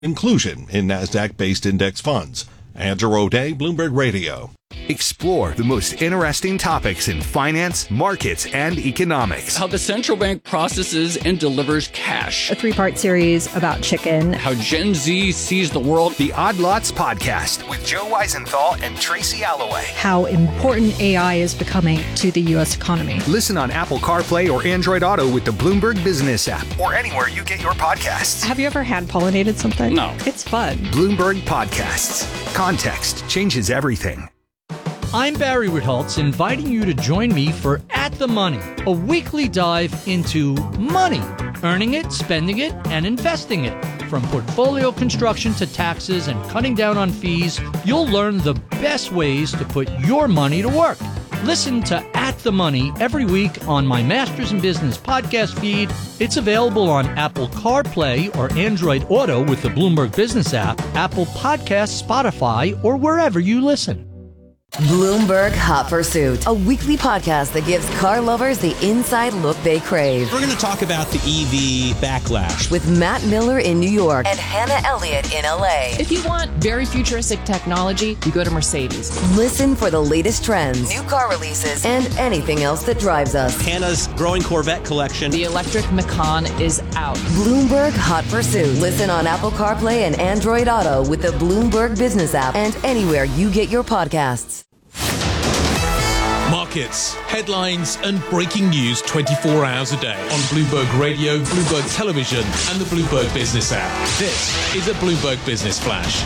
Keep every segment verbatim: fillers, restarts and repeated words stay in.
inclusion in NASDAQ-based index funds. Andrew O'Day, Bloomberg Radio. Explore the most interesting topics in finance, markets, and economics. How the central bank processes and delivers cash. A three-part series about chicken. How Gen Z sees the world. The Odd Lots Podcast with Joe Weisenthal and Tracy Alloway. How important A I is becoming to the U S economy. Listen on Apple CarPlay or Android Auto with the Bloomberg Business app or anywhere you get your podcasts. Have you ever hand-pollinated something? No. It's fun. Bloomberg Podcasts. Context changes everything. I'm Barry Ritholtz, inviting you to join me for At the Money, a weekly dive into money, earning it, spending it, and investing it. From portfolio construction to taxes and cutting down on fees, you'll learn the best ways to put your money to work. Listen to At the Money every week on my Masters in Business podcast feed. It's available on Apple CarPlay or Android Auto with the Bloomberg Business app, Apple Podcasts, Spotify, or wherever you listen. Bloomberg Hot Pursuit, a weekly podcast that gives car lovers the inside look they crave. We're going to talk about the E V backlash with Matt Miller in New York and Hannah Elliott in L A. If you want very futuristic technology, you go to Mercedes. Listen for the latest trends, new car releases, and anything else that drives us. Hannah's growing Corvette collection. The electric Macan is out. Bloomberg Hot Pursuit. Listen on Apple CarPlay and Android Auto with the Bloomberg Business app and anywhere you get your podcasts. Markets, headlines, and breaking news twenty-four hours a day on Bloomberg Radio, Bloomberg Television, and the Bloomberg Business app. This is a Bloomberg Business Flash.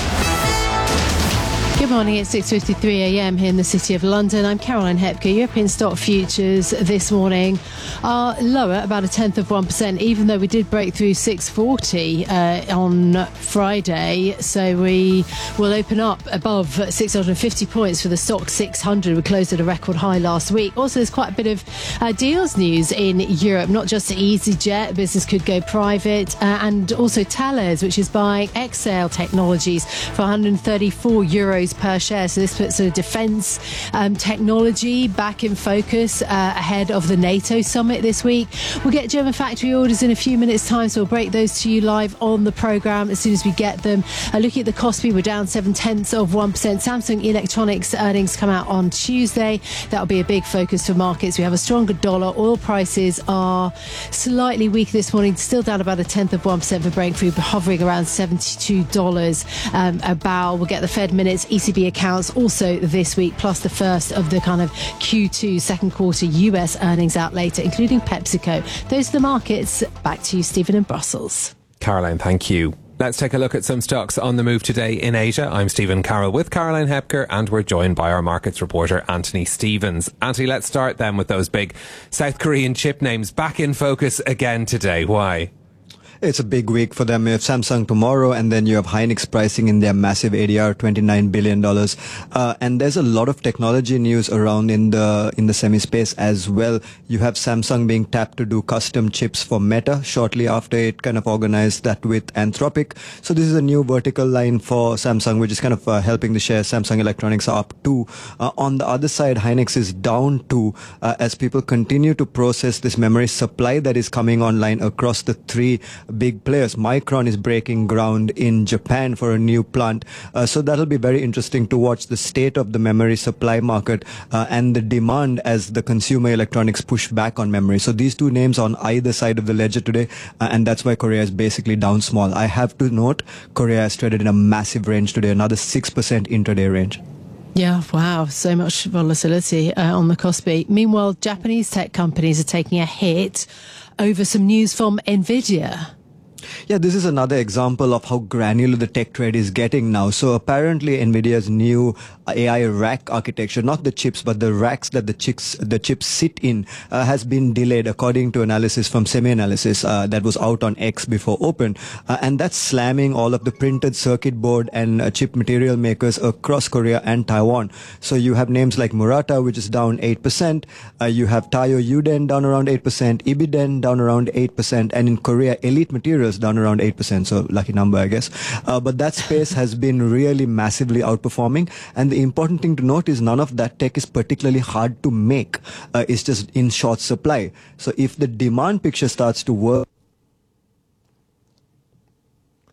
Good morning, it's six fifty-three a.m. here in the City of London. I'm Caroline Hepker. European stock futures this morning are lower, about a tenth of one percent, even though we did break through six forty uh, on Friday. So we will open up above six hundred fifty points for the stock six hundred. We closed at a record high last week. Also, there's quite a bit of uh, deals news in Europe, not just EasyJet, business could go private, uh, and also Thales, which is buying Exail Technologies for one hundred thirty-four euros per share. So this puts sort of defence um, technology back in focus uh, ahead of the NATO summit this week. We'll get German factory orders in a few minutes' time, so we'll break those to you live on the programme as soon as we get them. Uh, looking at the Kospi, we're down seven tenths of one percent. Samsung Electronics earnings come out on Tuesday. That'll be a big focus for markets. We have a stronger dollar. Oil prices are slightly weak this morning, still down about a tenth of one percent for breakthrough, but hovering around seventy-two dollars um, a barrel. We'll get the Fed minutes, E C B accounts also this week, plus the first of the kind of Q two second quarter U S earnings out later, including PepsiCo. Those are the markets. Back to you, Stephen, in Brussels. Caroline, thank you. Let's take a look at some stocks on the move today in Asia. I'm Stephen Carroll with Caroline Hepker, and we're joined by our markets reporter, Anthony Stevens. Anthony, let's start then with those big South Korean chip names back in focus again today. Why? It's a big week for them. You have Samsung tomorrow, and then you have Hynix pricing in their massive A D R, twenty-nine billion dollars. Uh, and there's a lot of technology news around in the in the semi space as well. You have Samsung being tapped to do custom chips for Meta shortly after it kind of organized that with Anthropic. So this is a new vertical line for Samsung, which is kind of uh, helping the share. Samsung Electronics are up two. Uh, on the other side, Hynix is down two uh, as people continue to process this memory supply that is coming online across the three big players. Micron is breaking ground in Japan for a new plant. Uh, so that'll be very interesting to watch the state of the memory supply market uh, and the demand as the consumer electronics push back on memory. So these two names on either side of the ledger today, uh, and that's why Korea is basically down small. I have to note, Korea has traded in a massive range today, another six percent intraday range. Yeah, wow, so much volatility uh, on the Kospi. Meanwhile, Japanese tech companies are taking a hit over some news from Nvidia. Yeah, this is another example of how granular the tech trade is getting now. So apparently Nvidia's new A I rack architecture, not the chips, but the racks that the chips, the chips sit in, uh, has been delayed according to analysis from SemiAnalysis uh, that was out on X before open. Uh, and that's slamming all of the printed circuit board and uh, chip material makers across Korea and Taiwan. So you have names like Murata, which is down eight percent. Uh, you have Taiyo Yuden down around eight percent. Ibiden down around eight percent. And in Korea, Elite Materials down around eight percent, so lucky number, I guess. Uh, but that space has been really massively outperforming. And the important thing to note is none of that tech is particularly hard to make. Uh, it's just in short supply. So if the demand picture starts to work,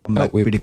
come back we, pretty